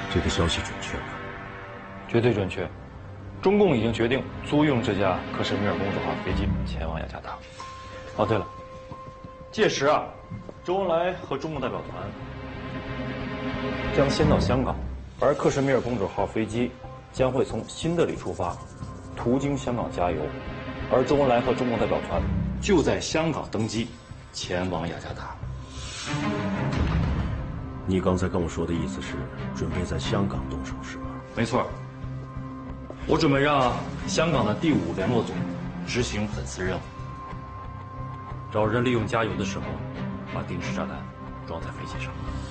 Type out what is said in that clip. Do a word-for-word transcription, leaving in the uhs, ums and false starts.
这个消息准确吗？ 绝对准确。中共已经决定租用这架克什米尔公主号飞机前往雅加达。哦，对了，届时啊，周恩来和中共代表团将先到香港，而克什米尔公主号飞机将会从新德里出发，途经香港加油，而周恩来和中共代表团就在香港登机，前往雅加达。 你刚才跟我说的意思是，准备在香港动手是吧？ 没错，我准备让香港的第五联络组执行本次任务，找人利用加油的时候，把定时炸弹装在飞机上。